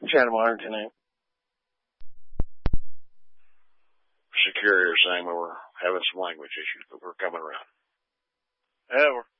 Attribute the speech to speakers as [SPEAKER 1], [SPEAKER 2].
[SPEAKER 1] Chatham Arlington 8.
[SPEAKER 2] Security are saying we were having some language issues, but we're coming around.
[SPEAKER 1] Yeah, we're